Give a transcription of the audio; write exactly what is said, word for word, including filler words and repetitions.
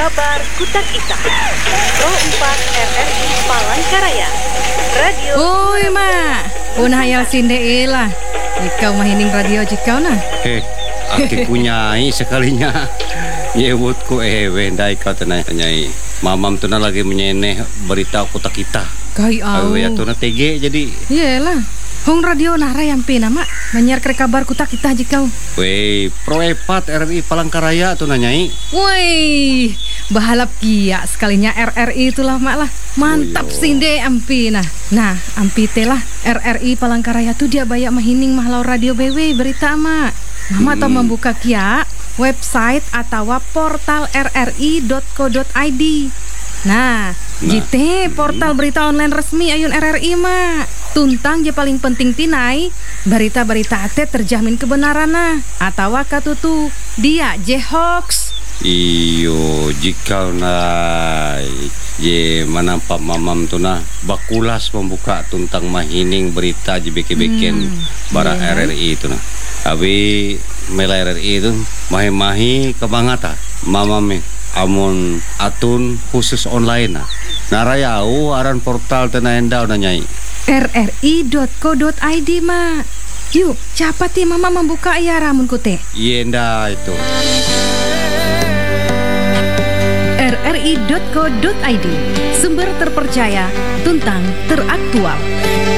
Kabar Kutak Ita Pro empat R R I Palangkaraya Radio. Oi mak, punah hayal sinde ilah. Ikau mahining radio jikau nah. Heh, aki punyai sekalinya. Nyebutku eh wendai kau tenai nyai. Mamam tu na lagi menyeneh berita Kutak Ita. Kai au. Ya tu na T G jadi. Iyalah. Hong radio nara yang pina mak menyiar ke kabar Kutak Ita jikau. Weh, Pro empat R R I Palangkaraya tu na nyai. Woi, bahalap kia sekalinya R R I itulah mak lah. Mantap Oh, sinde ampi nah. Nah, ampi telah R R I Palangkaraya tu dia banyak mahining mahlau radio B W berita mak. Mama hmm. tau membuka kia website atau portal r r i dot co dot i d. Nah, nah. jite portal berita online resmi ayun R R I mak. Tuntang je paling penting tinai berita-berita ate terjamin kebenaran nah atau katutu dia je hoax. Iyo jika na je manampak mamam tu na bakulas membuka tuntang mahining berita je beken-beken hmm, bara yeah. R R I tu na. Abi mela R R I tu mahi-mahi kebangata mamam amun atun khusus online na. Narayau aran portal tena endau na nyai. r r i dot co dot i d mak. Yuk, capati mama membuka ya ramun kute. Yenda itu. r r i dot co dot i d, sumber terpercaya, tuntang teraktual.